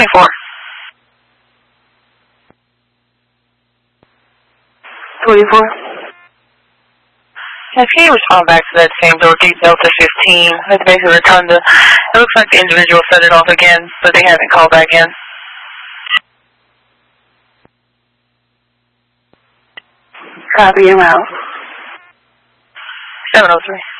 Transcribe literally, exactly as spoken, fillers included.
twenty-four. twenty-four. Yeah, can you respond back to that same door gate Delta fifteen? That's basically Rotunda. It looks like the individual set it off again, but they haven't called back in. Copy him out. seven oh three.